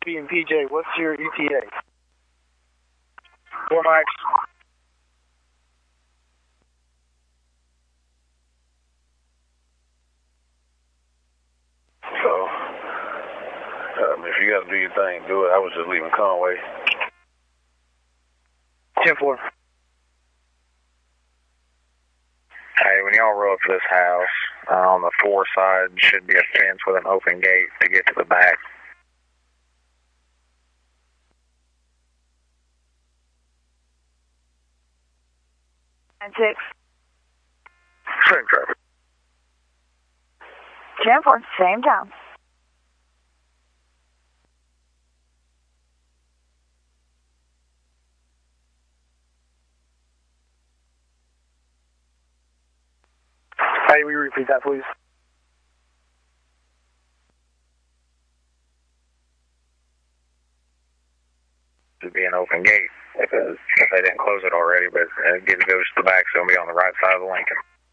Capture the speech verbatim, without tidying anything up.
Copy and P J, what's your E T A? Four mics. So, um, if you got to do your thing, do it. I was just leaving Conway. ten four. Hey, when y'all roll up to this house, uh, on the four side should be a fence with an open gate to get to the back. nine six. Same traffic. ten four, same time. Hey, will you repeat that, please? Should be an open gate if, it, if they didn't close it already, but uh, it goes to the back, so it'll be on the right side of the Lincoln.